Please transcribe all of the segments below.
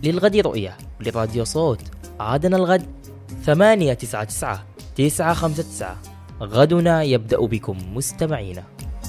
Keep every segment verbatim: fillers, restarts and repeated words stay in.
للغد رؤية لراديو صوت. عادنا الغد ثمانية تسعة تسعة تسعة خمسة تسعة. غدنا يبدأ بكم مستمعين.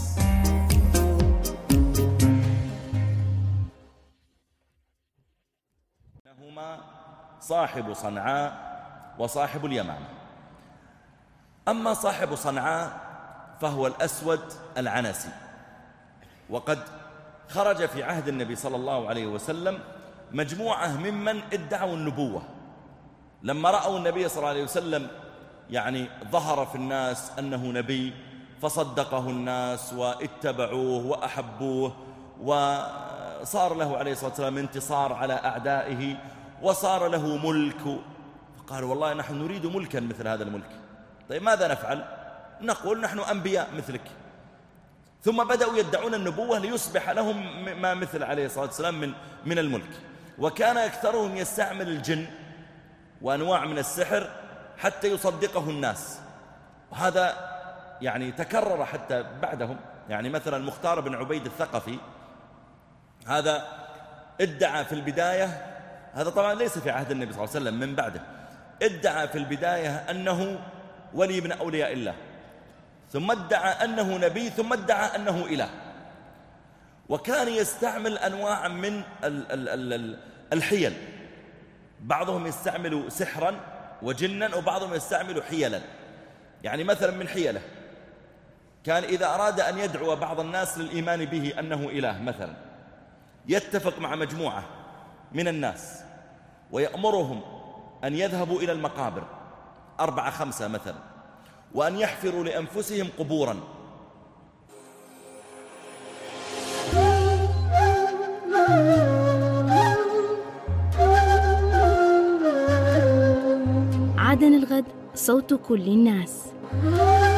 هما صاحب صنعاء وصاحب اليمامة. أما صاحب صنعاء فهو الأسود العنسي، وقد خرج في عهد النبي صلى الله عليه وسلم مجموعة ممن ادعوا النبوة، لما رأوا النبي صلى الله عليه وسلم يعني ظهر في الناس أنه نبي فصدقه الناس واتبعوه وأحبوه، وصار له عليه الصلاة والسلام انتصار على أعدائه، وصار له ملك. فقالوا والله نحن نريد ملكا مثل هذا الملك. طيب ماذا نفعل؟ نقول نحن أنبياء مثلك. ثم بدأوا يدعون النبوة ليصبح لهم ما مثل عليه الصلاة والسلام من, من الملك. وكان أكثرهم يستعمل الجن وأنواع من السحر حتى يصدقه الناس، وهذا يعني تكرر حتى بعدهم. يعني مثلا مختار بن عبيد الثقفي هذا ادعى في البداية، هذا طبعا ليس في عهد النبي صلى الله عليه وسلم، من بعده، ادعى في البداية أنه ولي من أولياء الله، ثم ادعى أنه نبي، ثم ادعى أنه إله. وكان يستعمل أنواع من ال ال ال الحيل، بعضهم يستعمل سحرا وجنا، وبعضهم يستعمل حيلا. يعني مثلا من حيله كان إذا أراد أن يدعو بعض الناس للإيمان به أنه إله مثلا، يتفق مع مجموعة من الناس ويأمرهم أن يذهبوا إلى المقابر أربعة خمسة مثلا، وأن يحفروا لأنفسهم قبورا. عادنا الغد صوت كل الناس.